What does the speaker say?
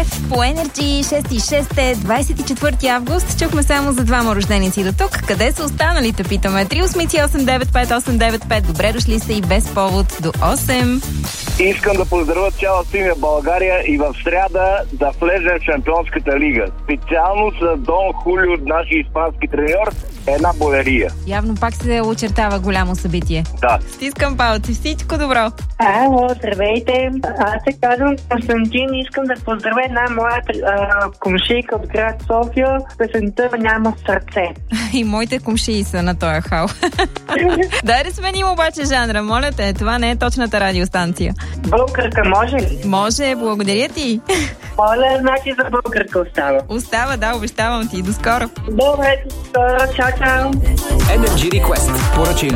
Лев по Energy 6 и 6 24 август. Чухме само за двама рожденици до тук. Къде са останалите, питаме. 388-95895. Добре дошли са и без повод до 8. Искам да поздравя цяла синя България и в сряда да влезем в Шампионската лига. Специално за Дон Хулио, нашия испански треньор, една болерия. Явно пак се очертава голямо събитие. Да. Стискам палци. Всичко добро. Ало, здравейте. Аз се казвам Константин. Искам да поздравя една моя комшийка от град София. Песента "Няма сърце". И моите комшии са на този хал. Дай да сменим обаче жанра, моля те. Това не е точната радиостанция. Българка може ли? Може, благодаря ти. Моля, значи за българка остава. Остава, да, обещавам ти. До скоро. Добре, до скоро. Чао, чао. Energy Request. Поръчай